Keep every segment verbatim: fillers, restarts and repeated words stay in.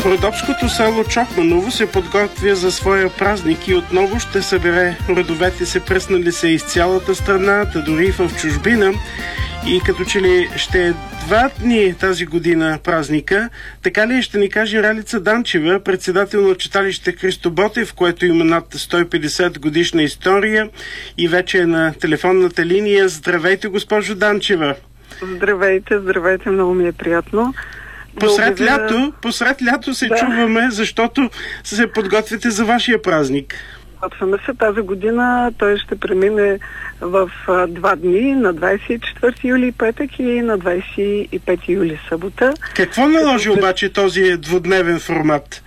Родопското село Чокманово се подготвя за своя празник и отново ще събере родовете се пръснали се из цялата страна, та дори в чужбина. И като че ли ще е два дни тази година празника, така ли ще ни каже Ралица Данчева, председател на читалище Христо Ботев, което има над сто и петдесет годишна история и вече е на телефонната линия. Здравейте, госпожо Данчева! Здравейте, здравейте, много ми е приятно. Посред Благодаря... лято, посред лято се да. чуваме, защото се подготвяте за вашия празник. Подготвяме се тази година, той ще премине в а, два дни, на двадесет и четвърти юли петък и на двадесет и пети юли събота. Какво наложи Като... обаче този двудневен формат?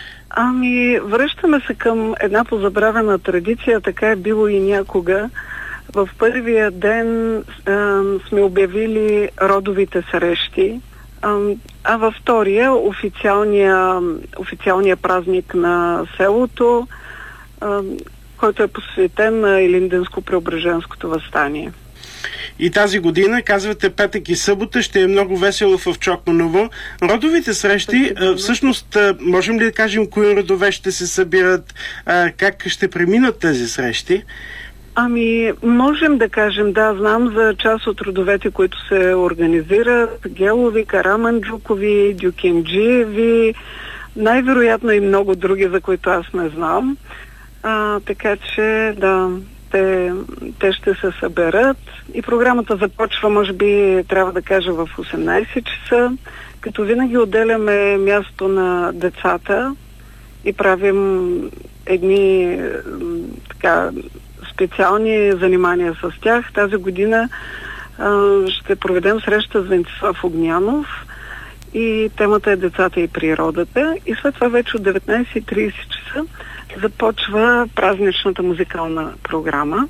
Ами, връщаме се към една позабравена традиция, така е било и някога. В първия ден а, сме обявили родовите срещи, а, а във втория официалния, официалния празник на селото, а, който е посветен на Илинденско-Преображенското въстание. И тази година, казвате, петък и събота ще е много весело в Чокманово. Родовите срещи, а, всъщност, а, можем ли да кажем кои родове ще се събират, а, как ще преминат тези срещи? Ами, можем да кажем, да, знам за част от родовете, които се организират. Гелови, Караманджукови, Дюкенджиеви, най-вероятно и много други, за които аз не знам. А, така че, да, те, те ще се съберат. И програмата започва, може би, трябва да кажа, в осемнадесет часа, като винаги отделяме място на децата и правим едни така специални занимания с тях. Тази година а, ще проведем среща с Венцислав Огнянов и темата е децата и природата. И след това вече от деветнадесет и тридесет часа започва празничната музикална програма.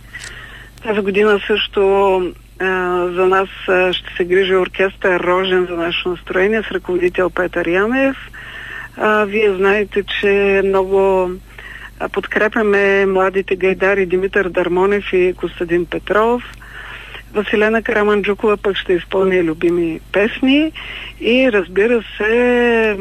Тази година също а, за нас а, ще се грижи оркестър Рожен за наше настроение с ръководител Петър Янев. А, вие знаете, че много подкрепяме младите гайдари Димитър Дармонев и Костадин Петров. Василена Караманджукова пък ще изпълни любими песни и, разбира се,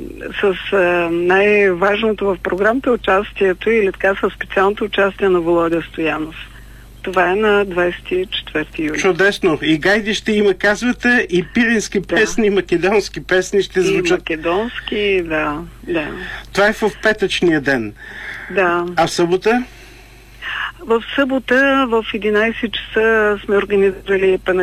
с а, най-важното в програмата участието или така със специалното участие на Володя Стоянов. Това е на двадесет и четвърти юли. Чудесно. И гайди ще има, казвате, и пирински да. песни, и македонски песни ще звучат. И македонски, да, да. Това е в петъчния ден. Да. А в събота? В събота в единадесет часа сме организирали